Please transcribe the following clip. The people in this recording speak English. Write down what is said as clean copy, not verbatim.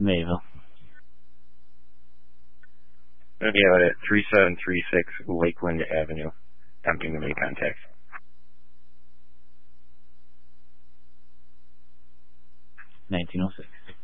Mayville. Going to be out at 3736 Lakeland Avenue. Attempting to make contact. 1906.